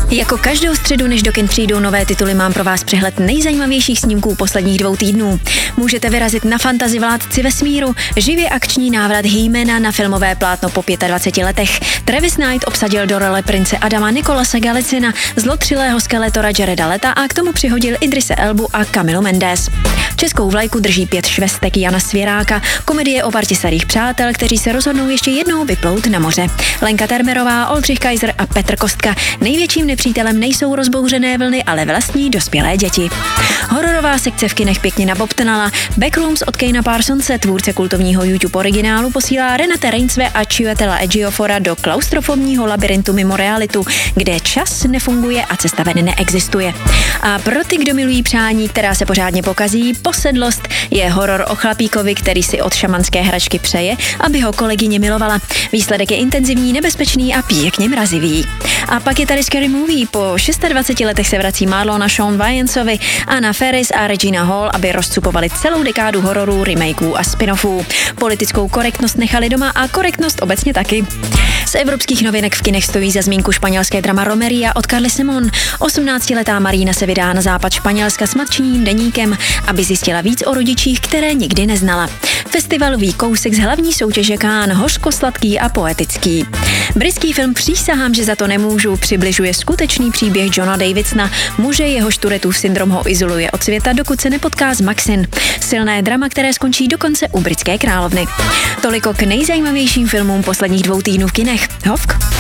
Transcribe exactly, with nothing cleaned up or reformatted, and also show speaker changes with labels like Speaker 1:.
Speaker 1: Jako každou středu, než do kin přijdou nové tituly, mám pro vás přehled nejzajímavějších snímků posledních dvou týdnů. Můžete vyrazit na fantasy Vládci vesmíru, živě akční návrat He-mana na filmové plátno po dvaceti pěti letech. Travis Knight obsadil do role prince Adama Nicolase Galicina, zlotřilého skeletora Jareda Leta a k tomu přihodil Idrise Elbu a Camilu Mendes. Českou vlajku drží Pět švestek Jana Svěráka, komedie o partě starých přátel, kteří se rozhodnou ještě jednou vyplout na moře. Lenka Termerová, Oldřich Kaiser a Petr Kostka. Největším nepřítelem nejsou rozbouřené vlny, ale vlastní dospělé děti. Hororová sekce v kinech pěkně nabobtnala. Backrooms od Kejna Parsonse, tvůrce kultovního YouTube originálu, posílá Renate Reinsve a Chiwetel'a Ejiophora do klaustrofobního labirintu mimo realitu, kde čas nefunguje a cesta ven neexistuje. A pro ty, kdo milují přání, která se pořádně pokazí, Posedlost je horor o chlapíkovi, který si od šamanské hračky přeje, aby ho kolegyně milovala. Výsledek je intenzivní, nebezpečný a pěkně mrazivý. A pak je tady Scary Movie. Po dvaceti šesti letech se vrací Marlona Sean Wyansovi, Anna Faris a Regina Hall, aby rozcupovali celou dekádu hororů, remakeů a spin-offů. Politickou korektnost nechali doma a korektnost obecně taky. Z evropských novinek v kinech stojí za zmínku španělské drama Romeria od Carly Simon. osmnáctiletá Marína se vydá na západ Španělska s matčiným deníkem, aby zjistila víc o rodičích, které nikdy neznala. Festivalový kousek z hlavní soutěže Cannes, hořko-sladký a poetický. Britský film Přísahám, že za to nemůžu přibližuje skutečný příběh Johna Davidsona, muže, jehož Tourettův syndrom ho izoluje od světa, dokud se nepotká s Maxine. Silné drama, které skončí dokonce u britské královny. Toliko k nejzajímavějším filmům posledních dvou týdnů v kinech. Hovk.